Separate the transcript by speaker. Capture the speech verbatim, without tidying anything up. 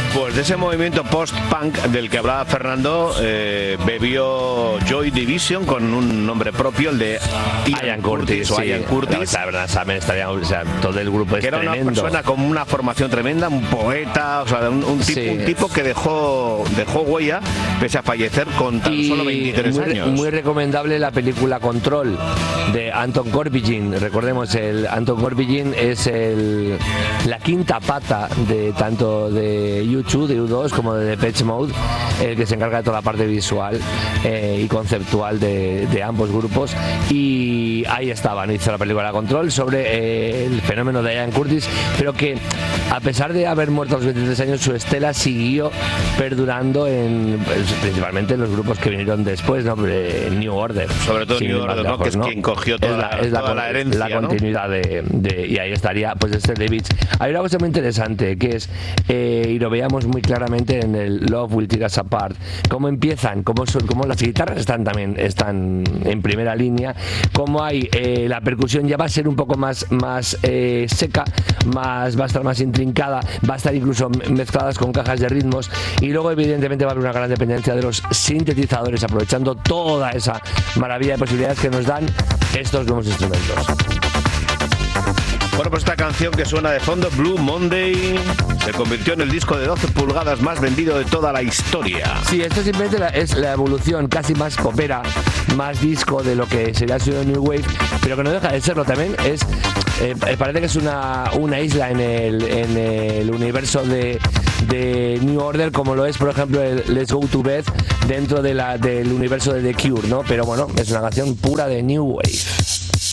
Speaker 1: Pues de ese movimiento post-punk del que hablaba Fernando, eh, bebió Joy Division con un nombre propio, el de Ian,
Speaker 2: Ian
Speaker 1: Curtis,
Speaker 2: Curtis,
Speaker 1: o
Speaker 2: sí.
Speaker 1: Ian Curtis.
Speaker 2: La verdad, también estaría, o sea, todo el grupo es
Speaker 1: que era
Speaker 2: tremendo.
Speaker 1: una persona con una formación tremenda, un poeta, o sea, un, un, tipo,
Speaker 2: Sí.
Speaker 1: un tipo que dejó, dejó huella pese a fallecer con tan
Speaker 2: Y
Speaker 1: solo veintitrés
Speaker 2: muy,
Speaker 1: años.
Speaker 2: muy recomendable la película Control de Anton Corbijn. Recordemos, el Anton Corbijn es el, la quinta pata de tanto de U dos, de U dos como de Depeche Mode, el que se encarga de toda la parte visual eh, y conceptual de, de ambos grupos. Y ahí estaban, hizo la película Control sobre eh, el fenómeno de Ian Curtis, pero que a pesar de haber muerto a los veintitrés años, su estela siguió perdurando en, pues, principalmente en los grupos que vinieron después, ¿no? New Order.
Speaker 1: Sobre todo New Order, ¿no? Que es quien cogió toda,
Speaker 2: es la,
Speaker 1: la,
Speaker 2: es la,
Speaker 1: toda la herencia,
Speaker 2: la
Speaker 1: ¿no?
Speaker 2: continuidad de, de, y ahí estaría, pues, este The Beach. Hay una cosa muy interesante que es, eh, y lo veíamos muy claramente en el Love Will Tear Us Apart, cómo empiezan, cómo, son, cómo las guitarras están también están en primera línea, cómo hay eh, la percusión ya va a ser un poco más, más eh, seca, más va a estar más intrincada, va a estar incluso mezcladas con cajas de ritmos, y luego evidentemente va a haber una gran dependencia de los sintetizadores, aprovechando toda esa maravilla de posibilidades que nos dan estos nuevos instrumentos.
Speaker 1: Bueno, pues esta canción que suena de fondo, Blue Monday, se convirtió en el disco de doce pulgadas más vendido de toda la historia.
Speaker 2: Sí, esto simplemente la, es la evolución casi más popera, más disco de lo que sería el sonido New Wave, pero que no deja de serlo también. Es eh, parece que es una, una isla en el, en el universo de, de New Order, como lo es, por ejemplo, el Let's Go to Bed dentro de la, del universo de The Cure, ¿no? Pero bueno, es una canción pura de New Wave.